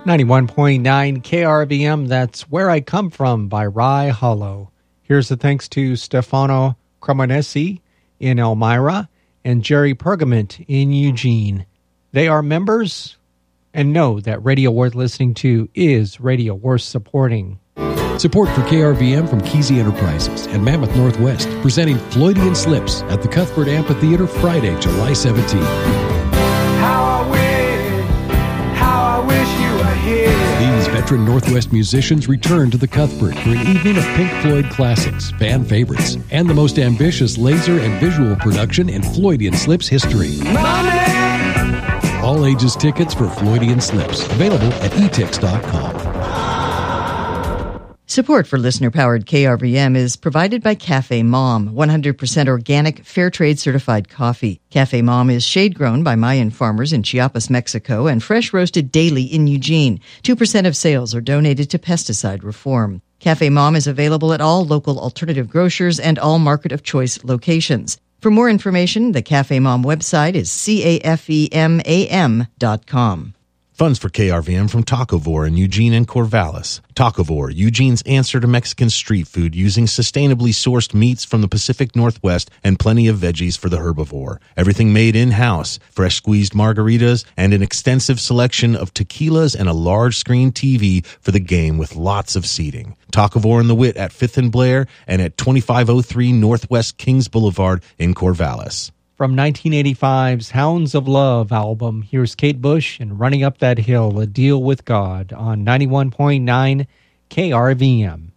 91.9 KRVM, that's Where I Come From by Rye Hollow. Here's the thanks to Stefano Cremonesi in Elmira and Jerry Pergament in Eugene. They are members and know that radio worth listening to is radio worth supporting. Support for KRVM from Kesey Enterprises and Mammoth Northwest, presenting Floydian Slips at the Cuthbert Amphitheater Friday, July 17th. These veteran Northwest musicians return to the Cuthbert for an evening of Pink Floyd classics, fan favorites, and the most ambitious laser and visual production in Floydian Slips history. Money! All ages tickets for Floydian Slips, available at etix.com. Support for listener-powered KRVM is provided by Cafe Mom, 100% organic, fair trade certified coffee. Cafe Mom is shade-grown by Mayan farmers in Chiapas, Mexico, and fresh roasted daily in Eugene. 2% of sales are donated to pesticide reform. Cafe Mom is available at all local alternative grocers and all market of choice locations. For more information, the Cafe Mom website is cafemam.com. Funds for KRVM from Tacovore in Eugene and Corvallis. Tacovore, Eugene's answer to Mexican street food using sustainably sourced meats from the Pacific Northwest and plenty of veggies for the herbivore. Everything made in-house, fresh squeezed margaritas, and an extensive selection of tequilas and a large screen TV for the game with lots of seating. Tacovore and the Wit at 5th and Blair and at 2503 Northwest Kings Boulevard in Corvallis. From 1985's Hounds of Love album, here's Kate Bush and Running Up That Hill, A Deal with God on 91.9 KRVM.